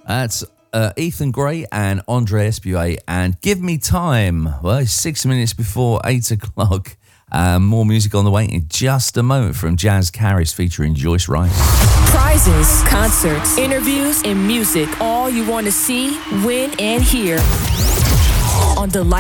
That's Ethan Gray and Andre Espuet, and Give Me Time. Well, it's 6 minutes before 8 o'clock. More music on the way in just a moment from Jazz Caris featuring Joyce Rice. Prizes, concerts, interviews, and music. All you want to see, win, and hear on Delight.